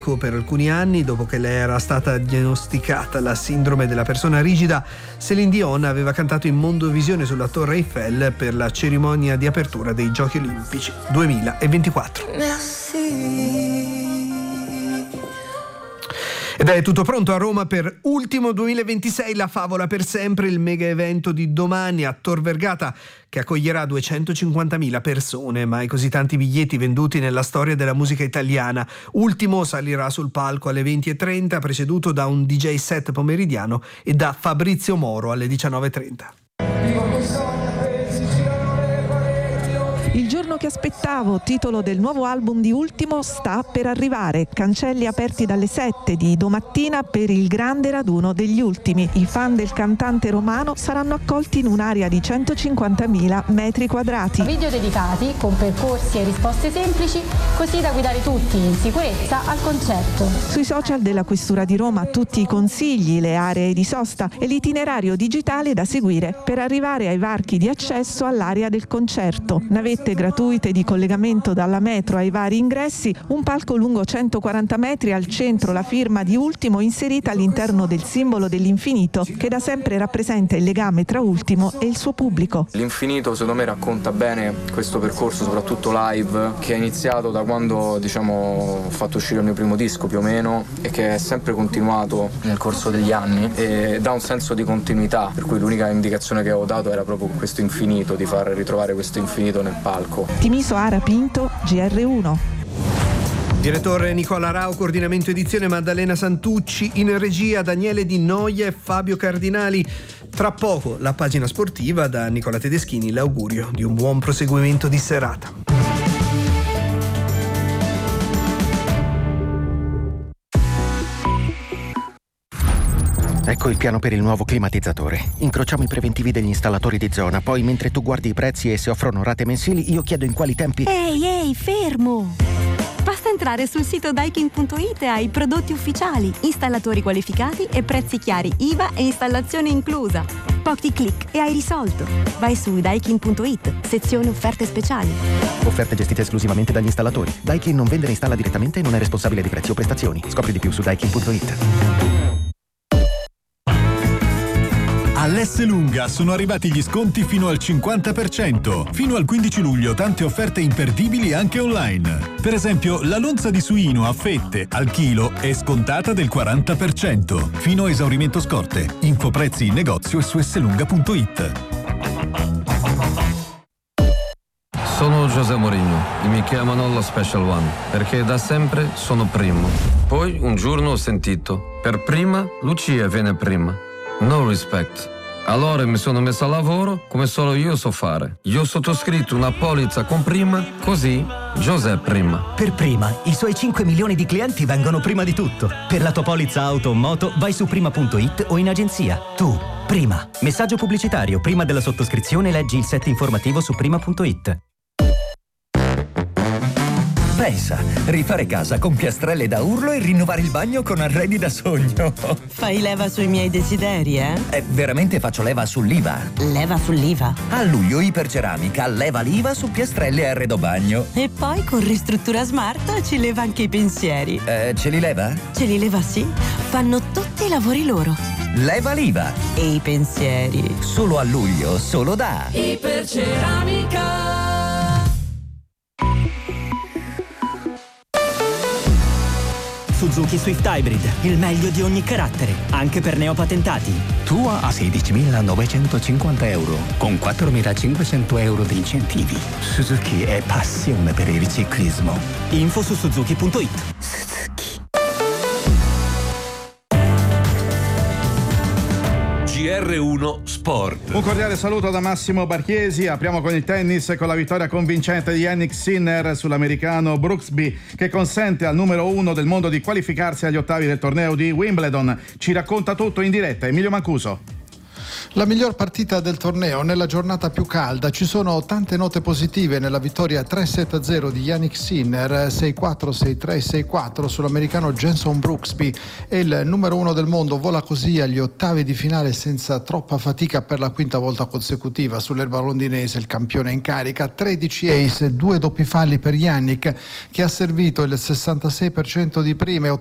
Per alcuni anni, dopo che le era stata diagnosticata la sindrome della persona rigida, Céline Dion aveva cantato in mondovisione sulla Torre Eiffel per la cerimonia di apertura dei Giochi Olimpici 2024. Ed è tutto pronto a Roma per Ultimo 2026, la favola per sempre, il mega evento di domani a Tor Vergata che accoglierà 250.000 persone, mai così tanti biglietti venduti nella storia della musica italiana. Ultimo salirà sul palco alle 20:30, preceduto da un DJ set pomeridiano e da Fabrizio Moro alle 19:30. Il giorno che aspettavo, titolo del nuovo album di Ultimo, sta per arrivare. Cancelli aperti dalle 7 di domattina per il grande raduno degli ultimi. I fan del cantante romano saranno accolti in un'area di 150.000 metri quadrati. Video dedicati con percorsi e risposte semplici, così da guidare tutti in sicurezza al concerto. Sui social della Questura di Roma tutti i consigli, le aree di sosta e l'itinerario digitale da seguire per arrivare ai varchi di accesso all'area del concerto. Navette gratuite di collegamento dalla metro ai vari ingressi, un palco lungo 140 metri, al centro la firma di Ultimo inserita all'interno del simbolo dell'infinito che da sempre rappresenta il legame tra Ultimo e il suo pubblico. L'infinito secondo me racconta bene questo percorso, soprattutto live, che è iniziato da quando ho fatto uscire il mio primo disco più o meno e che è sempre continuato nel corso degli anni e dà un senso di continuità, per cui l'unica indicazione che avevo dato era proprio questo infinito, di far ritrovare questo infinito nel palco. Timiso Ara Pinto, GR1. Direttore Nicola Rao, coordinamento edizione Maddalena Santucci, in regia Daniele Di Noia e Fabio Cardinali. Tra poco la pagina sportiva, da Nicola Tedeschini l'augurio di un buon proseguimento di serata. Ecco il piano per il nuovo climatizzatore. Incrociamo i preventivi degli installatori di zona, poi mentre tu guardi i prezzi e se offrono rate mensili, io chiedo in quali tempi... Ehi, fermo! Basta entrare sul sito Daikin.it e hai prodotti ufficiali, installatori qualificati e prezzi chiari, IVA e installazione inclusa. Pochi click e hai risolto. Vai su Daikin.it, sezione offerte speciali. Offerte gestite esclusivamente dagli installatori. Daikin non vende e installa direttamente e non è responsabile di prezzi o prestazioni. Scopri di più su Daikin.it. All'Esselunga sono arrivati gli sconti fino al 50%. Fino al 15 luglio tante offerte imperdibili anche online. Per esempio, la lonza di suino a fette al chilo è scontata del 40%. Fino a esaurimento scorte. Infoprezzi in negozio e su esselunga.it. Sono José Mourinho e mi chiamano lo Special One perché da sempre sono primo. Poi un giorno ho sentito: per prima Lucia viene prima. No respect. Allora mi sono messo a lavoro come solo io so fare. Io ho sottoscritto una polizza con prima, così José prima. Per prima, i suoi 5 milioni di clienti vengono prima di tutto. Per la tua polizza auto o moto vai su prima.it o in agenzia. Tu, prima. Messaggio pubblicitario. Prima della sottoscrizione leggi il set informativo su prima.it. Pensa, rifare casa con piastrelle da urlo e rinnovare il bagno con arredi da sogno. Fai leva sui miei desideri, eh? Veramente faccio leva sull'IVA. Leva sull'IVA? A luglio Iperceramica leva l'IVA su piastrelle e arredo bagno. E poi con Ristruttura Smart ci leva anche i pensieri. Ce li leva? Ce li leva, sì. Fanno tutti i lavori loro. Leva l'IVA. E i pensieri. Solo a luglio, solo da Iperceramica. Suzuki Swift Hybrid, il meglio di ogni carattere, anche per neopatentati. Tua a 16.950 euro, con 4.500 euro di incentivi. Suzuki è passione per il riciclismo. Info su Suzuki.it. GR1 Sport. Un cordiale saluto da Massimo Barchiesi. Apriamo con il tennis con la vittoria convincente di Jannik Sinner sull'americano Brooksby, che consente al numero 1 del mondo di qualificarsi agli ottavi del torneo di Wimbledon. Ci racconta tutto in diretta Emilio Mancuso. La miglior partita del torneo nella giornata più calda. Ci sono tante note positive nella vittoria 3-7-0 di Jannik Sinner, 6-4, 6-3, 6-4 sull'americano Jenson Brooksby. E il numero 1 del mondo vola così agli ottavi di finale senza troppa fatica per la quinta volta consecutiva sull'erba londinese. Il campione in carica, 13 ace, 2 doppi falli per Jannik, che ha servito il 66% di prime,